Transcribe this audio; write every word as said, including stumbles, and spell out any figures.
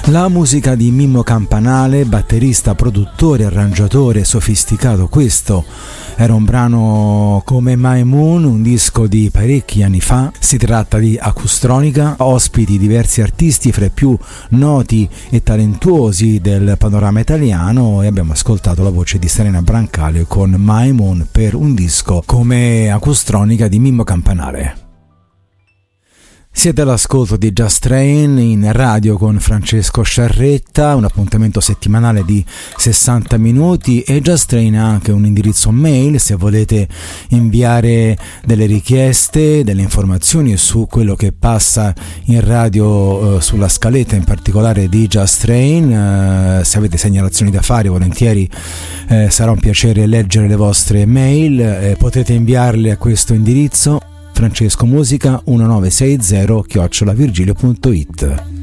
La musica di Mimmo Campanale, batterista, produttore, arrangiatore sofisticato. Questo era un brano come My Moon, un disco di parecchi anni fa. Si tratta di Acustronica, ospiti diversi artisti fra i più noti e talentuosi del panorama italiano, e abbiamo ascoltato la voce di Serena Brancale con My Moon per un disco come Acustronica di Mimmo Campanale. Siete all'ascolto di Just Train in radio con Francesco Sciarretta, un appuntamento settimanale di sessanta minuti, e Just Train ha anche un indirizzo mail se volete inviare delle richieste, delle informazioni su quello che passa in radio, eh, sulla scaletta in particolare di Just Train. Eh, se avete segnalazioni da fare, volentieri eh, sarà un piacere leggere le vostre mail. Eh, potete inviarle a questo indirizzo: francescomusica millenovecentosessanta chiocciola virgilio punto it.